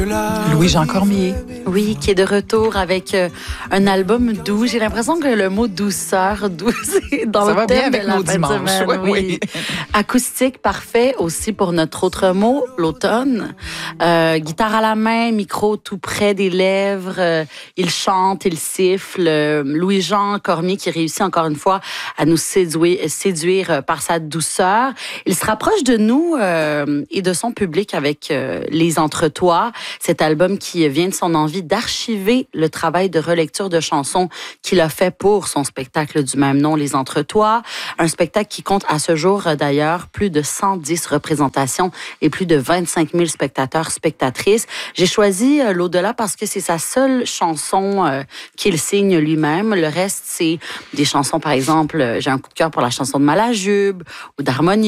Louis-Jean Cormier. Oui, qui est de retour avec un album doux. J'ai l'impression que le mot douceur, doux, c'est dans Ça le va bien thème avec de la nos fin de dimanches. semaine, Oui. Acoustique, parfait aussi pour notre autre mot, l'automne. Guitare à la main, micro tout près des lèvres. Il chante, il siffle. Louis-Jean Cormier qui réussit encore une fois à nous séduire par sa douceur. Il se rapproche de nous et de son public avec Les Entretois, cet album qui vient de son envie d'archiver le travail de relecture de chansons qu'il a fait pour son spectacle du même nom, Les Entretois. Un spectacle qui compte à ce jour, d'ailleurs, plus de 110 représentations et plus de 25 000 spectateurs, spectatrices. J'ai choisi L'Au-delà parce que c'est sa seule chanson qu'il signe lui-même. Le reste, c'est des chansons, par exemple, j'ai un coup de cœur pour la chanson de Malajube ou d'Harmonie.